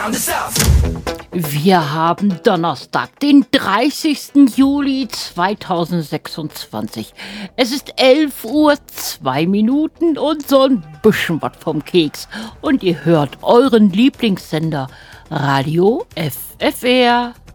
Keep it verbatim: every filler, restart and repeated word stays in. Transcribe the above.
Wir haben Donnerstag, den dreißigsten Juli zweitausendsechsundzwanzig. Es ist elf Uhr zwei Minuten und so ein bisschen was vom Keks. Und ihr hört euren Lieblingssender Radio F F R.